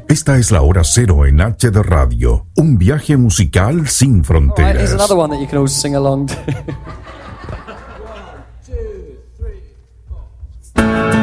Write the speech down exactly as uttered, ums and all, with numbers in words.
Esta es la hora cero en H D Radio, un viaje musical sin All right, here's fronteras. another one that you can all sing along to.